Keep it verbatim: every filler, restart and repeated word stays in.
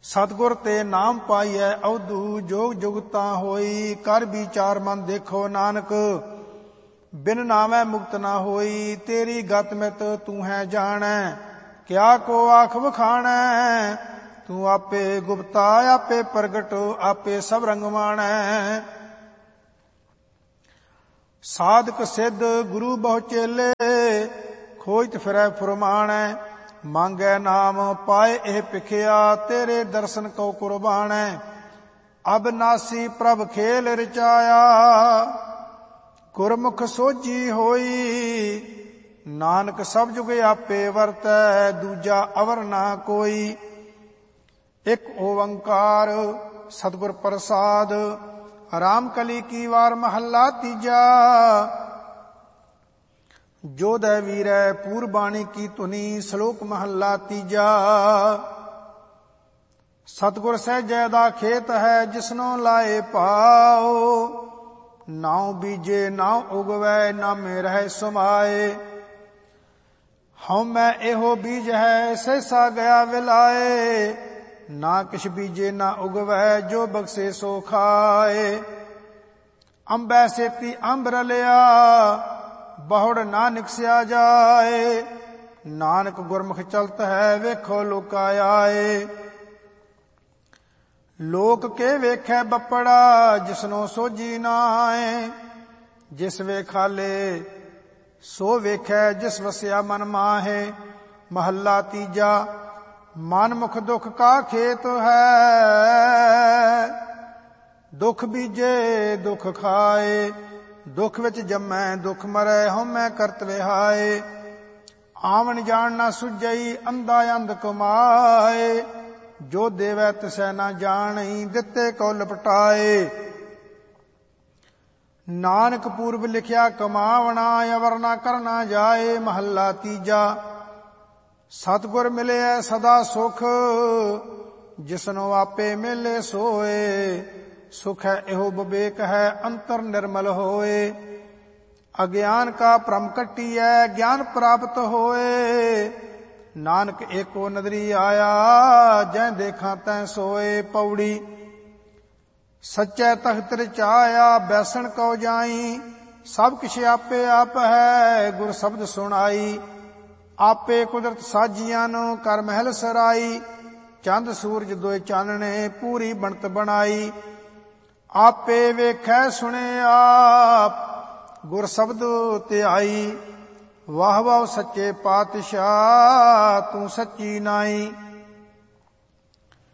ਸਤਿਗੁਰ ਤੇ ਨਾਮ ਪਾਈਐ ਅਵਧੂ, ਜੋਗ ਜੁਗਤਾ ਹੋਈ। ਕਰ ਵਿਚਾਰ ਮਨ ਦੇਖੋ ਨਾਨਕ, ਬਿਨ ਨਾਮੈ ਮੁਕਤ ਨਾ ਹੋਈ। ਤੇਰੀ ਗਤ ਮਿਤ ਤੂੰ ਹੈ ਜਾਣੈ, ਕਿਆ ਕੋ ਆਖ ਵਖਾਣੈ। ਤੂੰ ਆਪੇ ਗੁਪਤਾ ਆਪੇ ਪ੍ਰਗਟ, ਆਪੇ ਸਭ ਰੰਗ ਮਾਣੈ। ਸਾਧਕ ਸਿੱਧ ਗੁਰੂ ਬਹੁ ਚੇਲੇ, ਖੋਜਤ ਫਿਰੈ ਫੁਰਮਾਣੈ। ਮੰਗੈ ਨਾਮ ਪਾਏ ਇਹ ਭਿਖਿਆ, ਤੇਰੇ ਦਰਸ਼ਨ ਕਉ ਕੁਰਬਾਣੈ। ਅਬਨਾਸੀ ਪ੍ਰਭ ਖੇਲ ਰਚਾਇਆ, ਗੁਰਮੁਖ ਸੋਝੀ ਹੋਈ। ਨਾਨਕ ਸਭ ਜੁਗ ਆਪੇ ਵਰਤੈ, ਦੂਜਾ ਅਵਰ ਨਾ ਕੋਈ। ਇੱਕ ਓੰਕਾਰ ਸਤਿਗੁਰ ਪ੍ਰਸਾਦ। ਰਾਮ ਕਲੀ ਕੀ ਵਾਰ ਮਹੱਲਾ ਤੀਜਾ। ਜੋਧੈ ਵੀਰੈ ਪੂਰਬਾਣੀ ਕੀ ਧੁਨੀ, ਸ਼ਲੋਕ ਮਹੱਲਾ ਤੀਜਾ। ਸਤਿਗੁਰ ਸਹਿਜੈ ਦਾ ਖੇਤ ਹੈ, ਜਿਸਨੋ ਲਾਏ ਪਾਓ। ਨਾਉ ਬੀਜੇ ਨਾਉ ਉਗਵੈ, ਨਾਮੇ ਰਹਿ ਸਮਾਏ। ਹਉਮੈ ਇਹੋ ਬੀਜ ਹੈ, ਸਹਿਸਾ ਗਿਆ ਵਿਲਾਏ। ਨਾ ਕਿਛ ਬੀਜੇ ਨਾ ਉਗਵੈ, ਜੋ ਬਖਸ਼ੇ ਸੋ ਖਾਏ। ਅੰਬੈ ਸੇਤੀ ਅੰਬ ਰਲਿਆ, ਬਹੁੜ ਨਾ ਨਿਕਸਿਆ ਜਾਏ। ਨਾਨਕ ਗੁਰਮੁਖ ਚਲਤ ਹੈ, ਵੇਖੋ ਲੋਕਾ ਆਏ। ਲੋਕ ਕੇ ਵੇਖੈ ਬੱਪੜਾ, ਜਿਸਨੋ ਸੋਝੀ ਨਾਏ। ਜਿਸ ਵੇਖਾਲੇ ਸੋ ਵੇਖੈ, ਜਿਸ ਵਸਿਆ ਮਨ ਮਾਹੇ। ਮਹੱਲਾ ਤੀਜਾ। ਮਨ ਮੁਖ ਦੁਖ ਕਾ ਖੇਤ ਹੈ, ਦੁਖ ਬੀਜੇ ਦੁਖ ਖਾਏ। ਦੁਖ ਵਿੱਚ ਜੰਮੈ ਦੁਖ ਮਰੈ, ਹਉਮੈ ਕਰਤ ਵਿਹਾਏ। ਆਵਣ ਜਾਣ ਨਾ ਸੁਝਈ, ਅੰਧਾ ਅੰਧ ਕਮਾਏ। ਜੋ ਦੇਵੈ ਤਿਸੈ ਨਾ ਜਾਣਈ, ਦਿੱਤੇ ਕੋ ਲਪਟਾਏ। ਨਾਨਕ ਪੂਰਬ ਲਿਖਿਆ ਕਮਾਵਣਾ, ਅਵਰ ਨਾ ਕਰਨਾ ਜਾਏ। ਮਹੱਲਾ ਤੀਜਾ। ਸਤਿਗੁਰ ਮਿਲਿਐ ਸਦਾ ਸੁਖ, ਜਿਸਨੋ ਆਪੇ ਮਿਲੇ ਸੋਏ। ਸੁਖ ਹੈ ਇਹੋ ਵਿਵੇਕ ਹੈ, ਅੰਤਰ ਨਿਰਮਲ ਹੋਏ। ਅਗਿਆਨ ਕਾ ਭ੍ਰਮ ਕੱਟੀਐ, ਗਿਆਨ ਪ੍ਰਾਪਤ ਹੋਏ। ਨਾਨਕ ਏਕੋ ਨਦਰੀ ਆਇਆ, ਜੈ ਦੇਖਾਂ ਤੈ ਸੋਏ। ਪੌੜੀ। ਸੱਚੈ ਤਖਤ ਰਚਾਇਆ, ਬੈਸਣ ਕਉ ਜਾਈ। ਸਭ ਕਿਛ ਆਪੇ ਆਪ ਹੈ, ਗੁਰ ਸ਼ਬਦ ਸੁਣਾਈ। ਆਪੇ ਕੁਦਰਤ ਸਾਜੀਆਂ ਨੂੰ, ਕਰ ਮਹਿਲ ਸਰਾਈ। ਚੰਦ ਸੂਰਜ ਦੋਇ ਚਾਨਣੇ, ਪੂਰੀ ਬਣਤ ਬਣਾਈ। ਆਪੇ ਵੇਖੈ ਸੁਣੇ ਆਪ, ਗੁਰ ਸ਼ਬਦ ਧਿਆਈ। ਵਾਹ ਵਾਹ ਸੱਚੇ ਪਾਤਸ਼ਾਹ, ਤੂੰ ਸੱਚੀ ਨਾਈ।